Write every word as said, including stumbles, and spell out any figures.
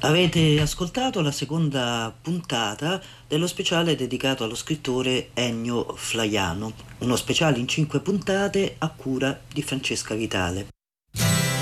Avete ascoltato la seconda puntata dello speciale dedicato allo scrittore Ennio Flaiano, uno speciale in cinque puntate a cura di Francesca Vitale.